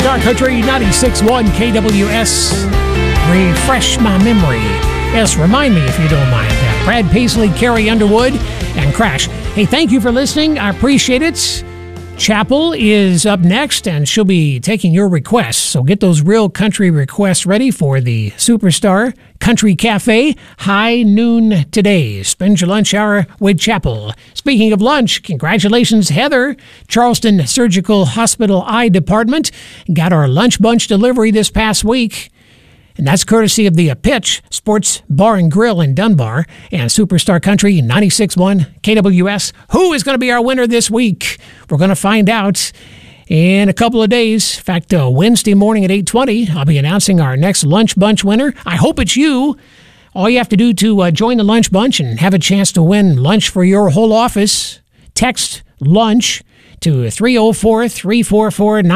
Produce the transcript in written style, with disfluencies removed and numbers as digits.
Superstar Country 96.1 KWS. Refresh my memory. Yes, remind me if you don't mind. Brad Paisley, Carrie Underwood, and Crash. Hey, thank you for listening. I appreciate it. Chapel is up next, and she'll be taking your requests. So get those real country requests ready for the Superstar Country Cafe, high noon today. Spend your lunch hour with Chapel. Speaking of lunch, congratulations, Heather. Charleston Surgical Hospital Eye Department got our lunch bunch delivery this past week. And that's courtesy of the Pitch Sports Bar and Grill in Dunbar and Superstar Country 96.1 KWS. Who is going to be our winner this week? We're going to find out in a couple of days. In fact, Wednesday morning at 8:20, I'll be announcing our next Lunch Bunch winner. I hope it's you. All you have to do to join the Lunch Bunch and have a chance to win lunch for your whole office, text LUNCH to 304-344-9.